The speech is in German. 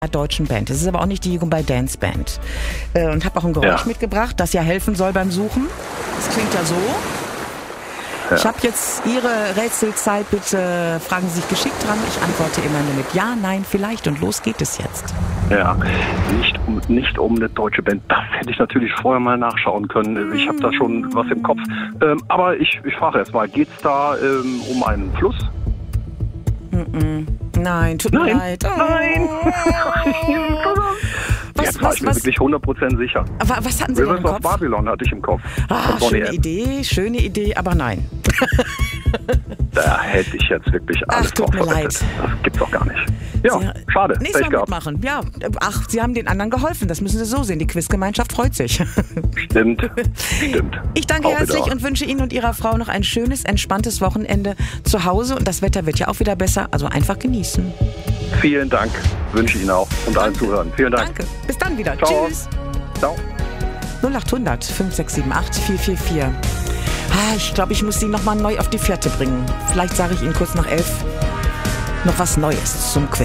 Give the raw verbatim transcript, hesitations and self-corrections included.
deutschen Band. Es ist aber auch nicht die Jugendball Dance Band. Äh, und habe auch ein Geräusch Ja. mitgebracht, das ja helfen soll beim Suchen. Das klingt ja so. Ja. Ich habe jetzt Ihre Rätselzeit. Bitte fragen Sie sich geschickt dran. Ich antworte immer nur mit Ja, Nein, vielleicht. Und los geht es jetzt. Ja, nicht um, nicht um eine deutsche Band. Das hätte ich natürlich vorher mal nachschauen können. Ich habe da schon was im Kopf. Ähm, aber ich, ich frage erst mal, geht es da ähm, um einen Fluss? Mm-mm. Nein, tut mir Nein, leid. Oh. nein. Was, Jetzt war was, ich mir was, wirklich hundert Prozent sicher. wa- was hatten Sie denn Rivers im of Kopf? Babylon hatte ich im Kopf. Ah, Von Bonnie schöne M. Idee, schöne Idee, aber nein. Da hätte ich jetzt wirklich alles Ach, tut drauf mir verwettet. leid. Das gibt's doch gar nicht. Ja, Sie- schade. Nächstes Pech Mal gehabt. mitmachen. Ja, ach, Sie haben den anderen geholfen. Das müssen Sie so sehen. Die Quizgemeinschaft freut sich. Stimmt, stimmt. Ich danke Auch herzlich wieder. und wünsche Ihnen und Ihrer Frau noch ein schönes, entspanntes Wochenende zu Hause. Und das Wetter wird ja auch wieder besser. Also einfach genießen. Vielen Dank. Wünsche ich Ihnen auch und allen Zuhörern. Vielen Dank. Danke. Bis dann wieder. Ciao. Tschüss. Ciao. null acht hundert fünf sechs sieben acht vier vier vier. Ah, ich glaube, ich muss Sie nochmal neu auf die Fährte bringen. Vielleicht sage ich Ihnen kurz nach elf noch was Neues zum Quiz.